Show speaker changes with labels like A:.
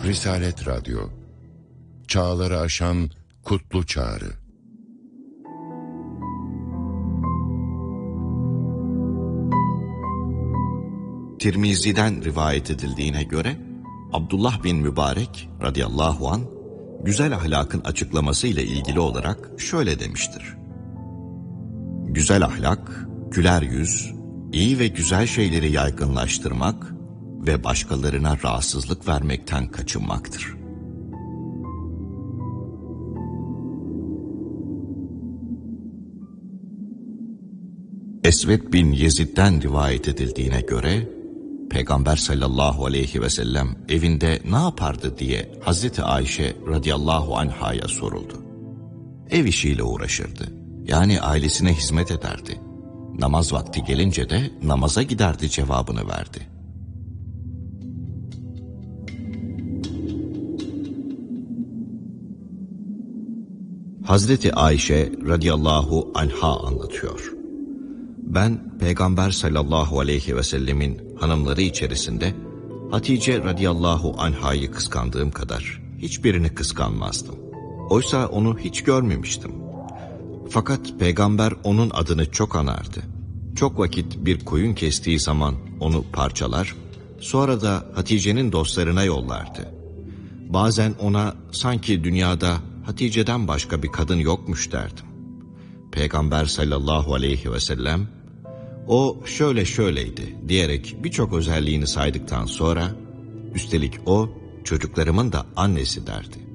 A: Risalet Radyo, çağları aşan kutlu çağrı.
B: Tirmizi'den rivayet edildiğine göre Abdullah bin Mübarek radıyallahu an güzel ahlakın açıklaması ile ilgili olarak şöyle demiştir. Güzel ahlak, güler yüz, iyi ve güzel şeyleri yaygınlaştırmak ve başkalarına rahatsızlık vermekten kaçınmaktır. Esved bin Yezid'den rivayet edildiğine göre Peygamber sallallahu aleyhi ve sellem evinde ne yapardı diye Hazreti Ayşe radıyallahu anhaya soruldu. Ev işiyle uğraşırdı. Yani ailesine hizmet ederdi. Namaz vakti gelince de namaza giderdi cevabını verdi. Hazreti Ayşe radıyallahu anha anlatıyor. Ben Peygamber sallallahu aleyhi ve sellemin hanımları içerisinde Hatice radıyallahu anhayı kıskandığım kadar hiçbirini kıskanmazdım. Oysa onu hiç görmemiştim. Fakat Peygamber onun adını çok anardı. Çok vakit bir koyun kestiği zaman onu parçalar, sonra da Hatice'nin dostlarına yollardı. Bazen ona sanki dünyada Hatice'den başka bir kadın yokmuş derdim. Peygamber sallallahu aleyhi ve sellem, o şöyle şöyleydi diyerek birçok özelliğini saydıktan sonra, üstelik o çocuklarımın da annesi derdi.